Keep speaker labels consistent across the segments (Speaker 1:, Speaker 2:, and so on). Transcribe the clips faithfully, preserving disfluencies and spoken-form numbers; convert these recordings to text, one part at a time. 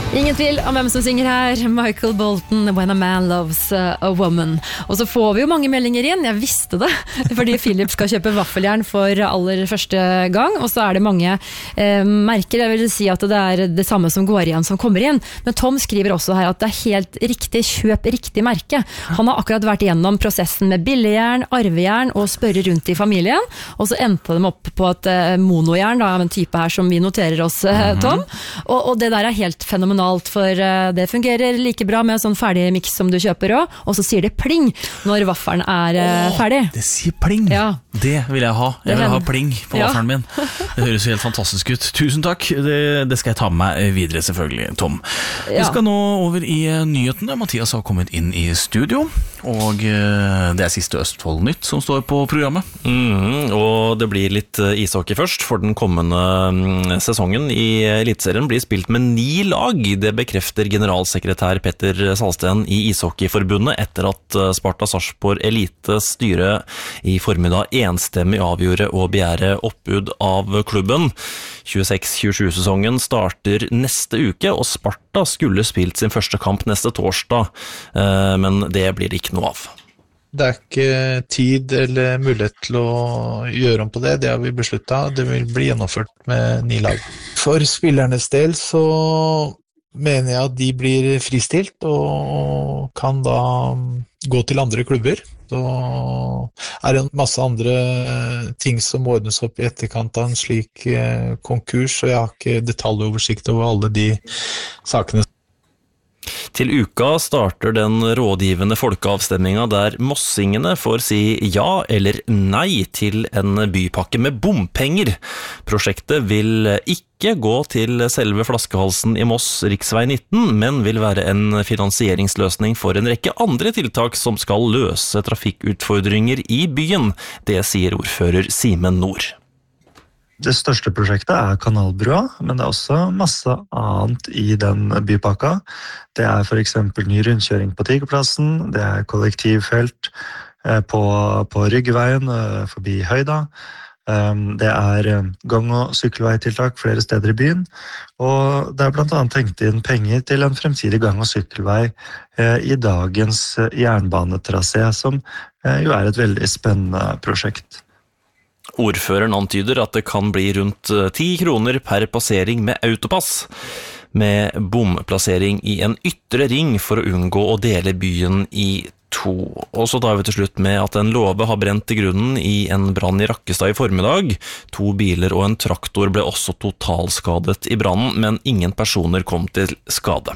Speaker 1: Ingen tvil om hvem som synger her. Michael Bolton, When a Man Loves a Woman. Og så får vi jo mange meldinger inn, jeg visste det, fordi Philip skal kjøpe vaffeljern for aller første gang, og så er det mange eh, merker, jeg vil si at det er det samme som går igjen som kommer inn. Men Tom skriver også her at det er helt riktig, kjøp riktig merke. Han har akkurat vært igjennom prosessen med billigjern, arvejern og spørre rundt i familien, og så endte de opp på et eh, monojern, da, en type her som vi noterer oss, eh, Tom. Og, og det der er helt fenomenalt. Alt for det fungerer like bra med sånn ferdig mix som du kjøper også, og så sier det pling når vaffelen er Åh, ferdig.
Speaker 2: Det sier pling.
Speaker 1: Ja.
Speaker 2: Det vil jeg ha. Jeg vil ha pling på
Speaker 1: ja.
Speaker 2: vaffelen min. Det høres helt fantastisk ut. Tusen takk. Det, det skal jeg ta med meg videre selvfølgelig, Tom. Ja. Vi skal nå over i nyhetene. Mathias har kommet inn i studio, og det er siste Østfold-nytt som står på programmet.
Speaker 3: Mm, og det blir litt ishockey først, for den kommende sesongen i Elitserien blir spilt med ni lag. Det bekrefter generalsekretær Petter Salsten i Ishockeyforbundet etter at Sparta Sarpsborg Elites styre i formiddag enstemmig avgjorde å begjære oppbud av klubben. tjueseks tjuesju-sesongen starter neste uke, og Sparta skulle spilt sin første kamp neste torsdag, men det blir det ikke noe av.
Speaker 4: Det er ikke tid eller mulighet til å gjøre om på det, det har vi besluttet. Det vil bli gjennomført med ni lag. For spillernes del så mener jeg at de blir fristilt og kan da gå til andre klubber. Så er det en masse andre ting som må ordnes opp i etterkant av en slik konkurs, og jeg har ikke detaljoversikt over alle de sakene.
Speaker 3: Til uka starter den rådgivende folkeavstemningen der mossingene får si ja eller nei til en bypakke med bompenger. Prosjektet vil ikke gå til selve flaskehalsen i Moss riksvei nitten, men vil være en finansieringsløsning for en rekke andre tiltak som skal løse trafikkutfordringer i byen. Det sier ordfører Simen Nord.
Speaker 5: Det største prosjektet er kanalbrua, men det er også masse annet i den bypakka. Det er for eksempel ny rundkjøring på Tigerplassen, det er kollektivfelt på, på Ryggeveien forbi Høyda, det er gang- og sykkelveitiltak flere steder i byen, og det er blant annet tenkt inn penger til en fremtidig gang- og sykkelvei i dagens jernbanetrasé, som jo er et veldig spennende prosjekt.
Speaker 3: Ordføreren antyder at det kan bli rundt ti kroner per passering med autopass, med bomplassering i en ytre ring for å unngå å dele byen i to. Og så tar vi til slutt med at en låve har brent til grunnen i en brann i Rakkestad i formiddag. To biler og en traktor ble også totalskadet i brannen, men ingen personer kom til skade.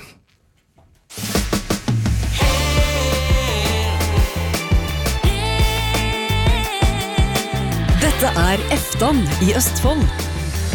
Speaker 6: Dette er Eftan i Østfold.